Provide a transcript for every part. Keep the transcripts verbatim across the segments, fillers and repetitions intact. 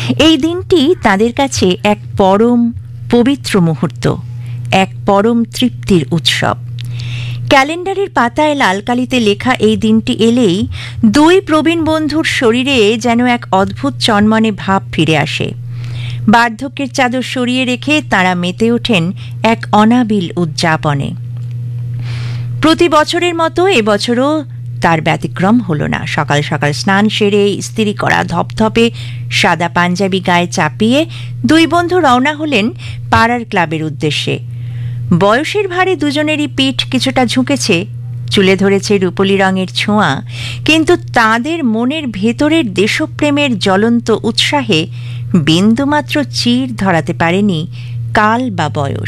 এই দিনটি তাদের কাছে এক পরম পবিত্র মুহূর্ত, এক পরম তৃপ্তির উৎসব। ক্যালেন্ডারের পাতায় লাল কালিতে লেখা এই দিনটি এলেই দুই প্রবীণ বন্ধুর শরীরে যেন এক অদ্ভুত চনমনে ভাব ফিরে আসে। বার্ধক্যের চাদর সরিয়ে রেখে তাঁরা মেতে ওঠেন এক অনাবিল উদযাপনে। প্রতি বছরের মতো এবছরও তার ব্যতিক্রম হলো না। সকাল সকাল স্নান সেরে ইস্ত্রি করা ধপধপে সাদা পাঞ্জাবি গায়ে চাপিয়ে দুই বন্ধু রওনা হলেন পাড়ার ক্লাবের উদ্দেশ্যে। বয়সের ভারে দুজনেরই পিঠ কিছুটা ঝুঁকেছে, চুলে ধরেছে রূপলি রঙের ছোঁয়া, কিন্তু তাদের মনের ভেতরের দেশপ্রেমের জ্বলন্ত উৎসাহে বিন্দুমাত্র চির ধরাতে পারেনি কাল বা বয়স।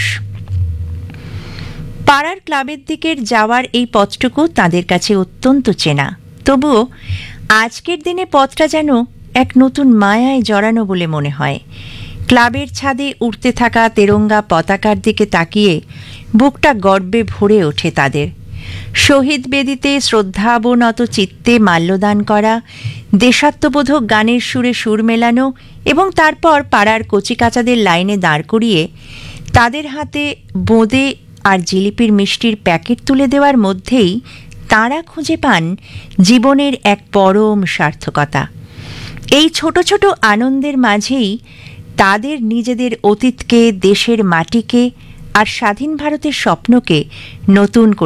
পাড়ার ক্লাবের দিকের যাওয়ার এই পথটুকু তাদের কাছে অত্যন্ত চেনা, তবুও আজকের দিনে পথটা যেন এক নতুন মায়ায় জড়ানো বলে মনে হয়। ক্লাবের ছাদে উড়তে থাকা তেরঙ্গা পতাকার দিকে তাকিয়ে বুকটা গর্বে ভরে ওঠে তাদের। শহীদ বেদিতে শ্রদ্ধাবনত চিত্তে মাল্যদান করা, দেশাত্মবোধক গানের সুরে সুর মেলানো এবং তারপর পাড়ার কচিকাচাদের লাইনে দাঁড় করিয়ে তাদের হাতে বোঁদে আর জিলিপির মিষ্টির প্যাকেট তুলে দেওয়ার মধ্যেই তাঁরা খুঁজে পান জীবনের এক পরম সার্থকতা। এই ছোট ছোট আনন্দের মাঝেই তাদের নিজেদের অতীতকে, দেশের মাটিকে আর স্বাধীন ভারতের স্বপ্নকে নতুন